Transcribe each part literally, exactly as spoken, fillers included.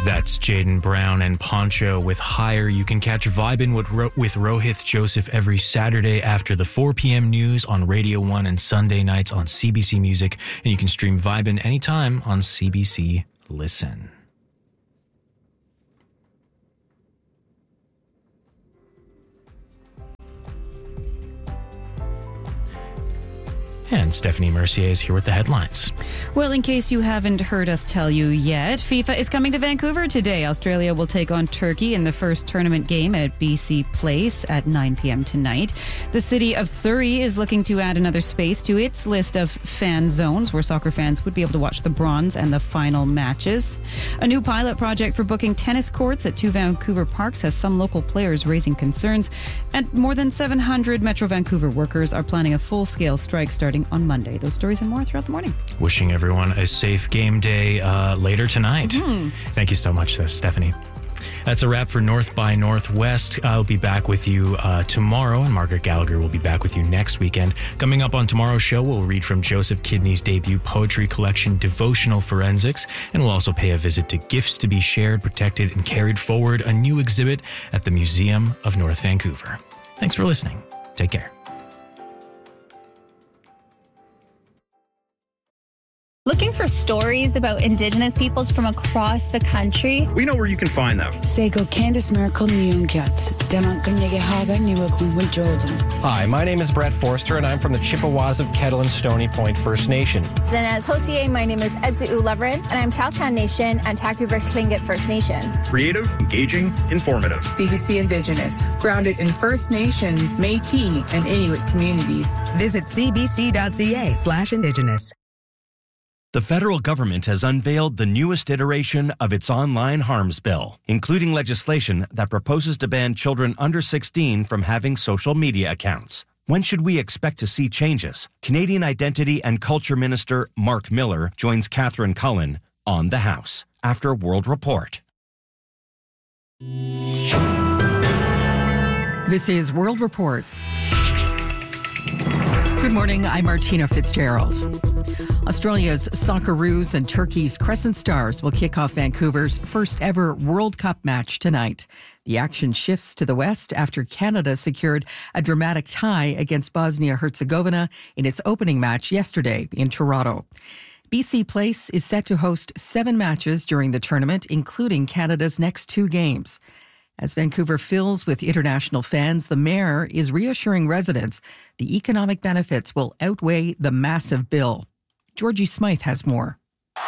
That's Jaden Brown and Poncho with Higher. You can catch Vibin' with, Ro- with Rohith Joseph every Saturday after the four p.m. news on Radio one and Sunday nights on C B C Music. And you can stream Vibin' anytime on C B C Listen. And Stephanie Mercier is here with the headlines. Well, in case you haven't heard us tell you yet, FIFA is coming to Vancouver today. Australia will take on Turkey in the first tournament game at B C Place at nine p.m. tonight. The city of Surrey is looking to add another space to its list of fan zones where soccer fans would be able to watch the bronze and the final matches. A new pilot project for booking tennis courts at two Vancouver parks has some local players raising concerns. And more than seven hundred Metro Vancouver workers are planning a full-scale strike starting on Monday. Those stories and more throughout the morning. Wishing everyone a safe game day uh, later tonight. Mm-hmm. Thank you so much, uh, Stephanie. That's a wrap for North by Northwest. I'll be back with you uh, tomorrow, and Margaret Gallagher will be back with you next weekend. Coming up on tomorrow's show, we'll read from Joseph Kidney's debut poetry collection, Devotional Forensics, and we'll also pay a visit to Gifts to be Shared, Protected, and Carried Forward, a new exhibit at the Museum of North Vancouver. Thanks for listening. Take care. Looking for stories about Indigenous peoples from across the country? We know where you can find them. Sego Candice Miracle Nyungyat, Haga Jordan. Hi, my name is Brett Forster, and I'm from the Chippewas of Kettle and Stony Point First Nation. And as Hotier, my name is Edzu Leverin, and I'm Chowtown Nation and Taku-River Tlingit First Nations. Creative, engaging, informative. C B C Indigenous, grounded in First Nations, Métis, and Inuit communities. Visit cbc.ca slash Indigenous. The federal government has unveiled the newest iteration of its online harms bill, including legislation that proposes to ban children under sixteen from having social media accounts. When should we expect to see changes? Canadian Identity and Culture Minister Mark Miller joins Catherine Cullen on The House after World Report. This is World Report. Good morning, I'm Martina Fitzgerald. Australia's Socceroos and Turkey's Crescent Stars will kick off Vancouver's first ever World Cup match tonight. The action shifts to the west after Canada secured a dramatic tie against Bosnia-Herzegovina in its opening match yesterday in Toronto. B C Place is set to host seven matches during the tournament, including Canada's next two games. As Vancouver fills with international fans, the mayor is reassuring residents the economic benefits will outweigh the massive bill. Georgie Smythe has more.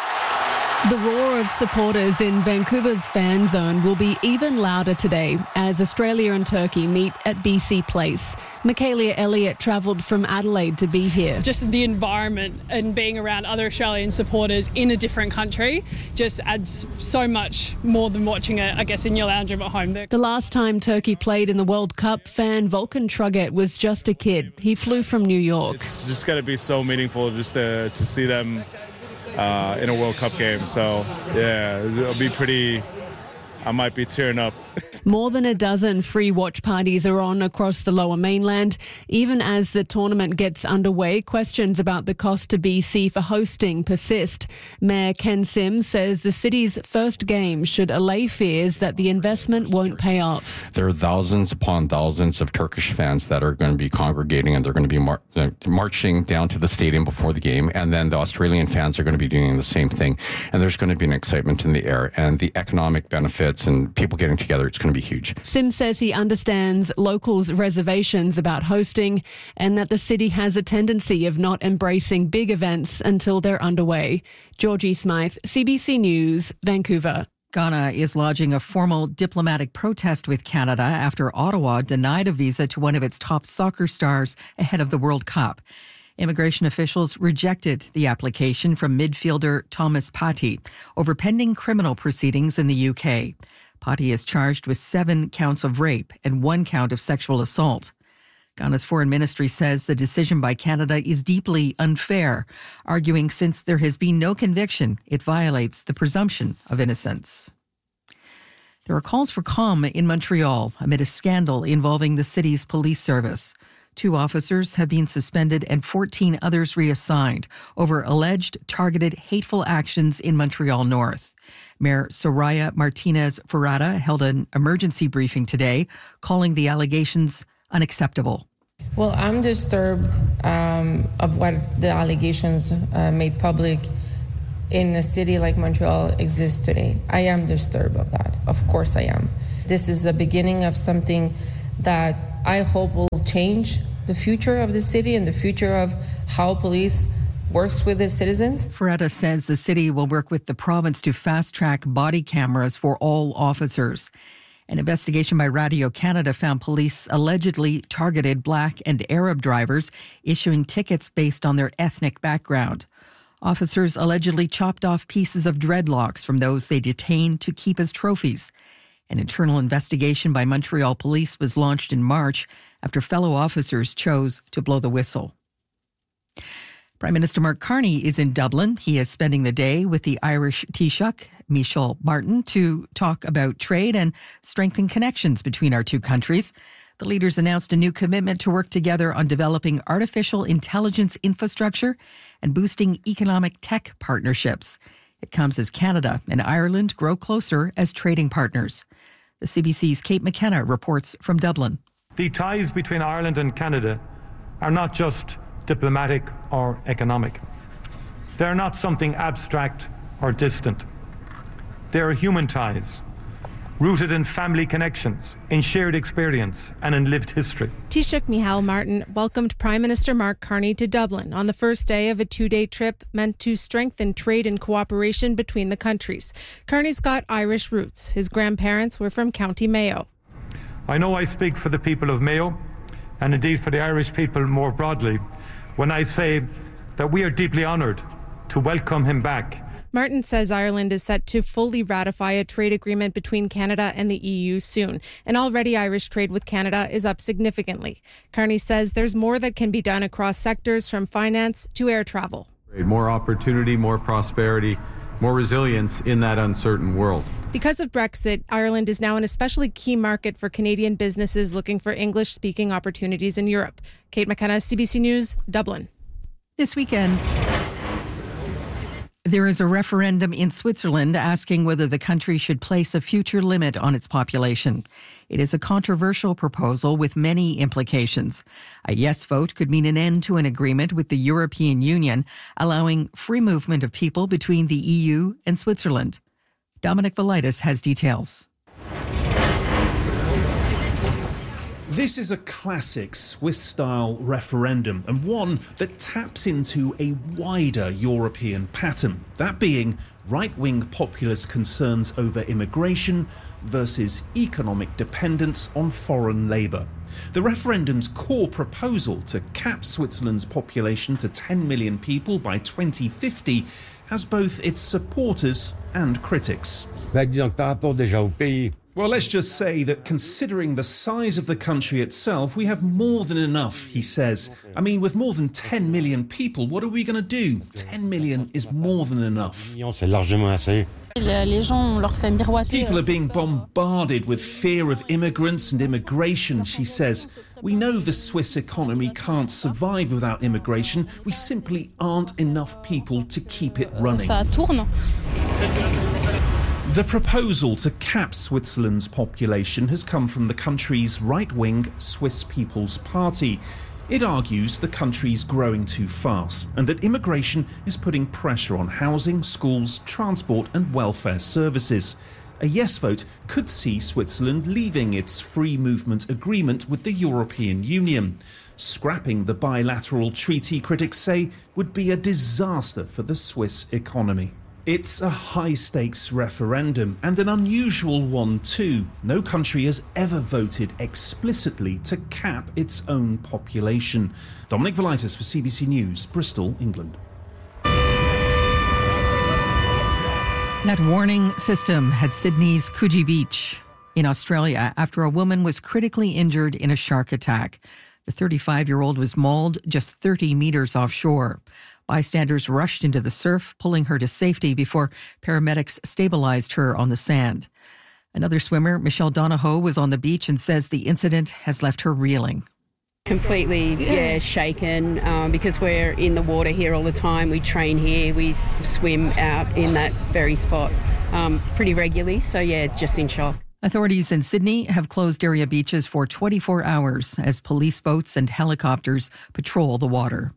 The roar of supporters in Vancouver's fan zone will be even louder today as Australia and Turkey meet at B C Place. Michaela Elliott travelled from Adelaide to be here. Just the environment and being around other Australian supporters in a different country just adds so much more than watching it, I guess, in your lounge room at home. The last time Turkey played in the World Cup, fan Volkan Truget was just a kid. He flew from New York. It's just going to be so meaningful just to, to see them Uh, in a World Cup game. So, yeah, it'll be pretty, I might be tearing up. More than a dozen free watch parties are on across the Lower Mainland. Even as the tournament gets underway, questions about the cost to B C for hosting persist. Mayor Ken Sim says the city's first game should allay fears that the investment won't pay off. There are thousands upon thousands of Turkish fans that are going to be congregating, and they're going to be mar- marching down to the stadium before the game, and then the Australian fans are going to be doing the same thing. And there's going to be an excitement in the air, and the economic benefits and people getting together, it's going to be huge. Sim says he understands locals' reservations about hosting and that the city has a tendency of not embracing big events until they're underway. Georgie Smythe, C B C News, Vancouver. Ghana is lodging a formal diplomatic protest with Canada after Ottawa denied a visa to one of its top soccer stars ahead of the World Cup. Immigration officials rejected the application from midfielder Thomas Partey over pending criminal proceedings in the U K. Partey is charged with seven counts of rape and one count of sexual assault. Ghana's foreign ministry says the decision by Canada is deeply unfair, arguing since there has been no conviction, it violates the presumption of innocence. There are calls for calm in Montreal amid a scandal involving the city's police service. Two officers have been suspended and fourteen others reassigned over alleged targeted hateful actions in Montreal North. Mayor Soraya Martinez Ferrada held an emergency briefing today, calling the allegations unacceptable. Well, I'm disturbed um, of what the allegations uh, made public in a city like Montreal exists today. I am disturbed of that. Of course I am. This is the beginning of something that I hope will change the future of the city and the future of how police works with its citizens. Ferrada says the city will work with the province to fast-track body cameras for all officers. An investigation by Radio Canada found police allegedly targeted Black and Arab drivers, issuing tickets based on their ethnic background. Officers allegedly chopped off pieces of dreadlocks from those they detained to keep as trophies. An internal investigation by Montreal Police was launched in March after fellow officers chose to blow the whistle. Prime Minister Mark Carney is in Dublin. He is spending the day with the Irish Taoiseach, Michel Martin, to talk about trade and strengthen connections between our two countries. The leaders announced a new commitment to work together on developing artificial intelligence infrastructure and boosting economic tech partnerships. It comes as Canada and Ireland grow closer as trading partners. The C B C's Kate McKenna reports from Dublin. The ties between Ireland and Canada are not just diplomatic or economic. They are not something abstract or distant. They are human ties, rooted in family connections, in shared experience, and in lived history. Taoiseach Michel Martin welcomed Prime Minister Mark Carney to Dublin on the first day of a two-day trip meant to strengthen trade and cooperation between the countries. Carney's got Irish roots. His grandparents were from County Mayo. I know I speak for the people of Mayo, and indeed for the Irish people more broadly, when I say that we are deeply honoured to welcome him back. Martin says Ireland is set to fully ratify a trade agreement between Canada and the E U soon, and already Irish trade with Canada is up significantly. Carney says there's more that can be done across sectors from finance to air travel. More opportunity, more prosperity, more resilience in that uncertain world. Because of Brexit, Ireland is now an especially key market for Canadian businesses looking for English-speaking opportunities in Europe. Kate McKenna, C B C News, Dublin. This weekend, there is a referendum in Switzerland asking whether the country should place a future limit on its population. It is a controversial proposal with many implications. A yes vote could mean an end to an agreement with the European Union, allowing free movement of people between the E U and Switzerland. Dominic Velitis has details. This is a classic Swiss-style referendum, and one that taps into a wider European pattern, that being right-wing populist concerns over immigration versus economic dependence on foreign labour. The referendum's core proposal to cap Switzerland's population to ten million people by twenty fifty has both its supporters and critics. Well, let's just say that considering the size of the country itself, we have more than enough, he says. I mean, with more than ten million people, what are we going to do? ten million is more than enough. People are being bombarded with fear of immigrants and immigration, she says. We know the Swiss economy can't survive without immigration. We simply aren't enough people to keep it running. The proposal to cap Switzerland's population has come from the country's right-wing Swiss People's Party. It argues the country's growing too fast and that immigration is putting pressure on housing, schools, transport and welfare services. A yes vote could see Switzerland leaving its free movement agreement with the European Union. Scrapping the bilateral treaty, critics say, would be a disaster for the Swiss economy. It's a high-stakes referendum, and an unusual one too. No country has ever voted explicitly to cap its own population. Dominic Velitis for C B C News, Bristol, England. That warning system had Sydney's Coogee Beach in Australia after a woman was critically injured in a shark attack. The thirty-five-year-old was mauled just thirty metres offshore. Bystanders rushed into the surf, pulling her to safety before paramedics stabilized her on the sand. Another swimmer, Michelle Donahoe, was on the beach and says the incident has left her reeling. Completely, yeah, yeah shaken um, because we're in the water here all the time. We train here, we s- swim out in that very spot um, pretty regularly. So, yeah, just in shock. Authorities in Sydney have closed area beaches for twenty-four hours as police boats and helicopters patrol the water.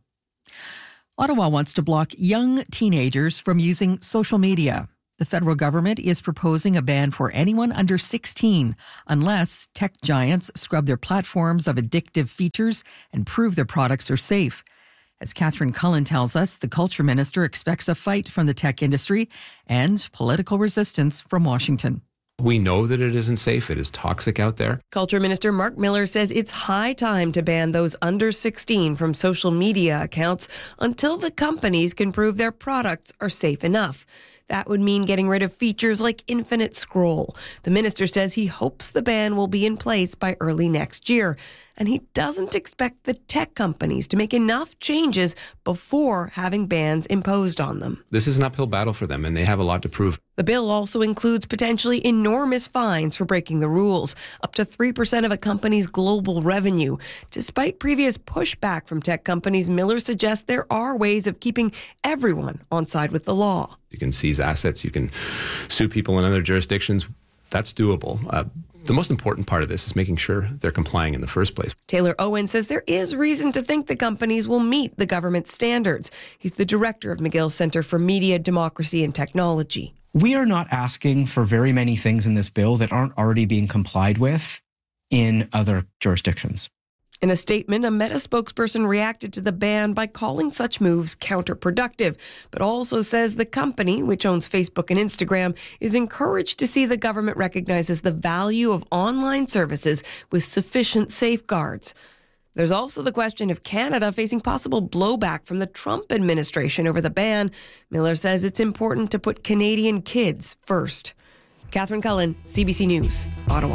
Ottawa wants to block young teenagers from using social media. The federal government is proposing a ban for anyone under sixteen unless tech giants scrub their platforms of addictive features and prove their products are safe. As Catherine Cullen tells us, the culture minister expects a fight from the tech industry and political resistance from Washington. We know that it isn't safe. It is toxic out there. Culture Minister Mark Miller says it's high time to ban those under sixteen from social media accounts until the companies can prove their products are safe enough. That would mean getting rid of features like infinite scroll. The minister says he hopes the ban will be in place by early next year. And he doesn't expect the tech companies to make enough changes before having bans imposed on them. This is an uphill battle for them, and they have a lot to prove. The bill also includes potentially enormous fines for breaking the rules, up to three percent of a company's global revenue. Despite previous pushback from tech companies, Miller suggests there are ways of keeping everyone on side with the law. You can seize assets, you can sue people in other jurisdictions. That's doable. Uh, the most important part of this is making sure they're complying in the first place. Taylor Owen says there is reason to think the companies will meet the government's standards. He's the director of McGill Center for Media, Democracy and Technology. We are not asking for very many things in this bill that aren't already being complied with in other jurisdictions. In a statement, a Meta spokesperson reacted to the ban by calling such moves counterproductive, but also says the company, which owns Facebook and Instagram, is encouraged to see the government recognizes the value of online services with sufficient safeguards. There's also the question of Canada facing possible blowback from the Trump administration over the ban. Miller says it's important to put Canadian kids first. Catherine Cullen, C B C News, Ottawa.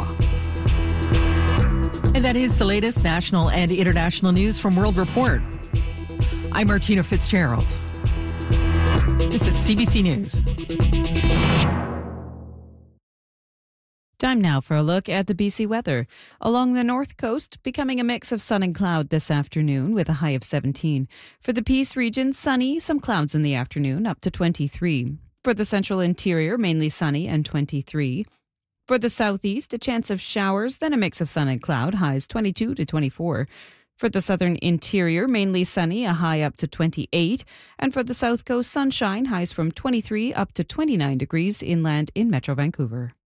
And that is the latest national and international news from World Report. I'm Martina Fitzgerald. This is C B C News. Time now for a look at the B C weather. Along the north coast, becoming a mix of sun and cloud this afternoon with a high of seventeen. For the Peace region, sunny, some clouds in the afternoon, up to twenty-three. For the central interior, mainly sunny and twenty-three. For the southeast, a chance of showers, then a mix of sun and cloud, highs twenty-two to twenty-four. For the southern interior, mainly sunny, a high up to twenty-eight. And for the south coast, sunshine, highs from twenty-three up to twenty-nine degrees inland in Metro Vancouver.